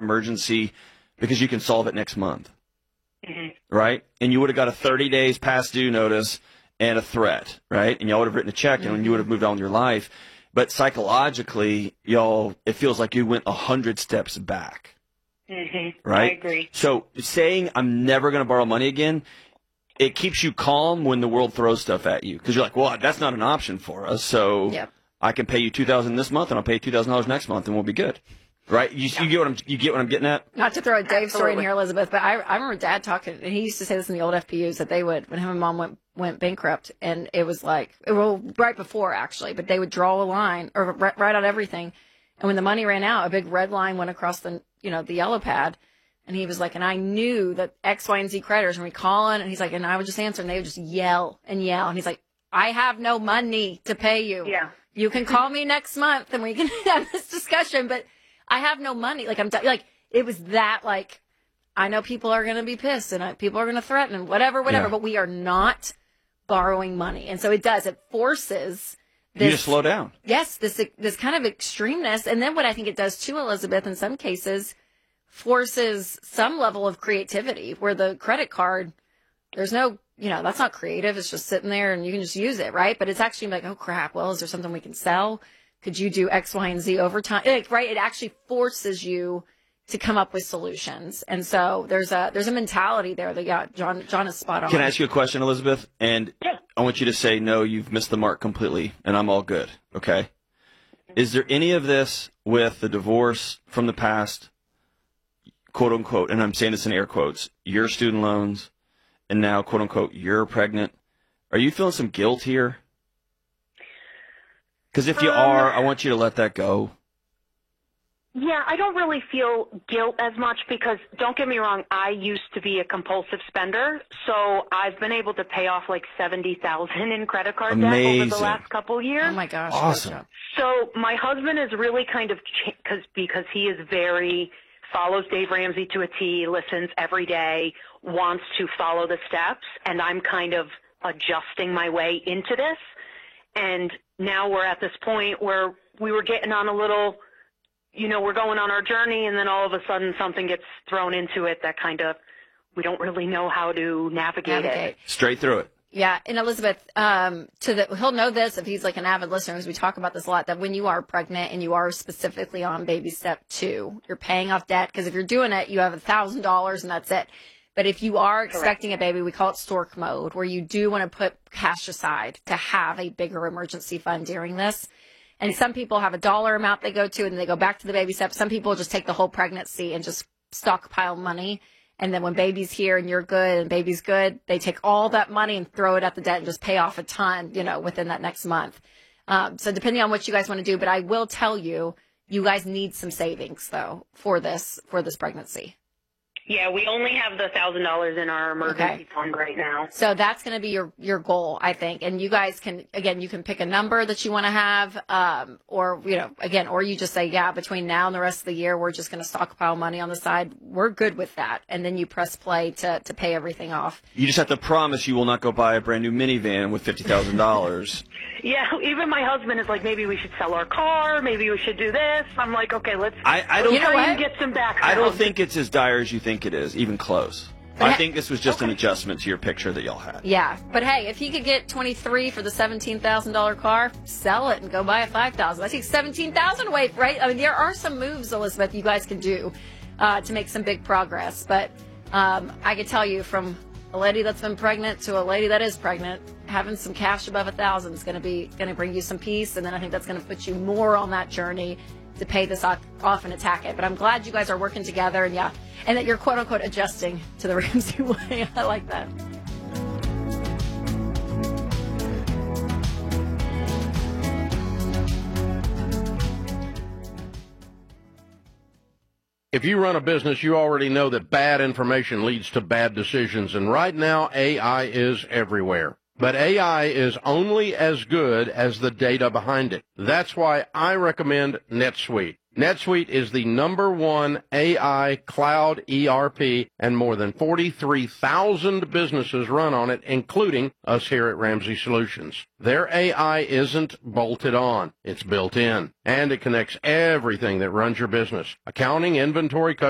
emergency because you can solve it next month. Mm-hmm. Right? And you would have got a 30 days past due notice and a threat, right? And y'all would have written a check and you would have moved on with your life. But psychologically, y'all, it feels like you went 100 steps back. Mm-hmm. Right? I agree. So saying I'm never going to borrow money again, it keeps you calm when the world throws stuff at you. Because you're like, well, that's not an option for us. So I can pay you $2,000 this month and I'll pay you $2,000 next month and we'll be good. Right? You get what I'm getting at? Not to throw a Dave story in here, Elizabeth, but I remember Dad talking, and he used to say this in the old FPUs, that they would, when him and Mom went bankrupt, and it was like, well, right before actually, but they would draw a line or write out everything. And when the money ran out, a big red line went across the yellow pad. And he was like, and I knew that X, Y, and Z creditors, and we call in, and he's like, and I would just answer, and they would just yell and yell. And he's like, I have no money to pay you. Yeah. You can call me next month and we can have this discussion, but I have no money. Like, it was that, like, I know people are going to be pissed and people are going to threaten and whatever, but we are not borrowing money. And so it forces this. You just slow down. Yes, this kind of extremeness. And then what I think it does too, Elizabeth, in some cases, forces some level of creativity where the credit card, there's no, that's not creative. It's just sitting there and you can just use it, right? But it's actually like, oh crap, well, is there something we can sell? Could you do X, Y, and Z overtime? Right? It actually forces you to come up with solutions. And so there's a mentality there that John is spot on. Can I ask you a question, Elizabeth? And I want you to say, no, you've missed the mark completely, and I'm all good. Okay? Is there any of this with the divorce from the past, quote unquote, and I'm saying this in air quotes, your student loans, and now, quote unquote, you're pregnant? Are you feeling some guilt here? Because if you are, I want you to let that go. Yeah, I don't really feel guilt as much because, don't get me wrong, I used to be a compulsive spender, so I've been able to pay off like $70,000 in credit card debt over the last couple of years. Oh my gosh. Awesome. So my husband is really kind of, because he is follows Dave Ramsey to a T, listens every day, wants to follow the steps, and I'm kind of adjusting my way into this. And now we're at this point where we were getting on a little, we're going on our journey, and then all of a sudden something gets thrown into it that kind of, we don't really know how to navigate it. Straight through it. Yeah. And Elizabeth, he'll know this if he's like an avid listener, because we talk about this a lot, that when you are pregnant and you are specifically on baby step 2, you're paying off debt, because if you're doing it, you have $1,000 and that's it. But if you are expecting a baby, we call it stork mode, where you do want to put cash aside to have a bigger emergency fund during this. And some people have a dollar amount they go to and they go back to the baby step. Some people just take the whole pregnancy and just stockpile money. And then when baby's here and you're good and baby's good, they take all that money and throw it at the debt and just pay off a ton, within that next month. So depending on what you guys want to do, but I will tell you, you guys need some savings though for this pregnancy. Yeah, we only have the $1,000 in our emergency fund right now. So that's going to be your goal, I think. And you guys can, again, you can pick a number that you want to have, or you just say, yeah, between now and the rest of the year, we're just going to stockpile money on the side. We're good with that. And then you press play to pay everything off. You just have to promise you will not go buy a brand new minivan with $50,000. Yeah, even my husband is like, maybe we should sell our car, maybe we should do this. I'm like, okay, let's get some background. I don't think it's as dire as you think it is, even close. I think this was just an adjustment to your picture that y'all had. Yeah, but hey, if he could get 23 for the $17,000 car, sell it and go buy a $5,000. I take $17,000 away, right? I mean, there are some moves, Elizabeth, you guys can do to make some big progress. But I can tell you, from a lady that's been pregnant to a lady that is pregnant, having some cash above $1,000 is going to bring you some peace, and then I think that's going to put you more on that journey to pay this off and attack it. But I'm glad you guys are working together, and that you're quote unquote adjusting to the Ramsey way. I like that. If you run a business, you already know that bad information leads to bad decisions, and right now AI is everywhere. But AI is only as good as the data behind it. That's why I recommend NetSuite. NetSuite is the #1 AI cloud ERP, and more than 43,000 businesses run on it, including us here at Ramsey Solutions. Their AI isn't bolted on. It's built in, and it connects everything that runs your business: accounting, inventory,